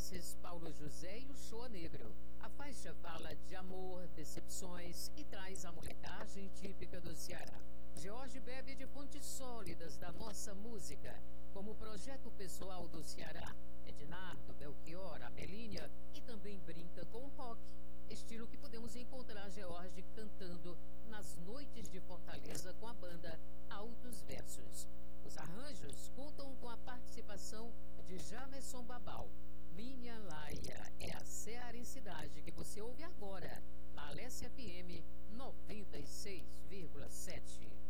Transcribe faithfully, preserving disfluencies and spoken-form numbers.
cearenses Paulo José e o Shoa Negro. A faixa fala de amor, decepções e traz a molecagem típica do Ceará. George bebe de fontes sólidas da nossa música, como o projeto pessoal do Ceará, Ednardo, Belchior, Amelinha, e também brinca com o rock, estilo que podemos encontrar George cantando nas noites de Fortaleza com a banda Altos Versos. Os arranjos contam com a participação de Jamerson Babal. Minha Laia é a cearensidade que você ouve agora na Alessia F M noventa e seis vírgula sete.